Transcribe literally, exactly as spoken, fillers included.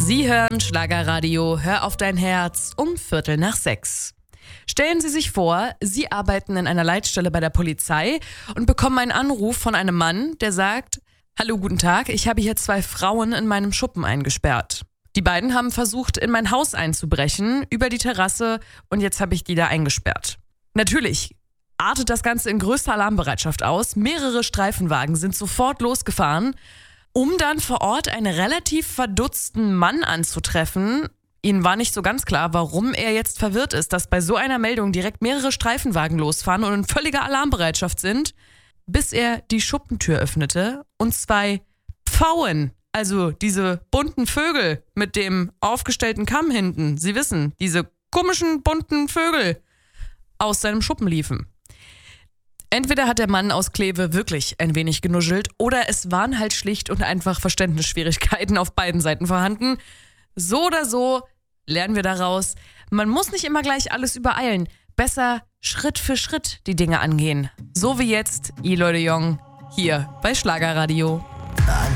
Sie hören Schlagerradio, hör auf dein Herz um Viertel nach sechs. Stellen Sie sich vor, Sie arbeiten in einer Leitstelle bei der Polizei und bekommen einen Anruf von einem Mann, der sagt: Hallo, guten Tag, ich habe hier zwei Frauen in meinem Schuppen eingesperrt. Die beiden haben versucht, in mein Haus einzubrechen, über die Terrasse, und jetzt habe ich die da eingesperrt. Natürlich artet das Ganze in größter Alarmbereitschaft aus. Mehrere Streifenwagen sind sofort losgefahren, um dann vor Ort einen relativ verdutzten Mann anzutreffen. Ihnen war nicht so ganz klar, warum er jetzt verwirrt ist, dass bei so einer Meldung direkt mehrere Streifenwagen losfahren und in völliger Alarmbereitschaft sind, bis er die Schuppentür öffnete und zwei Pfauen, also diese bunten Vögel mit dem aufgestellten Kamm hinten, Sie wissen, diese komischen bunten Vögel, aus seinem Schuppen liefen. Entweder hat der Mann aus Kleve wirklich ein wenig genuschelt oder es waren halt schlicht und einfach Verständnisschwierigkeiten auf beiden Seiten vorhanden. So oder so lernen wir daraus, man muss nicht immer gleich alles übereilen. Besser Schritt für Schritt die Dinge angehen. So wie jetzt Eloy de Jong hier bei Schlagerradio.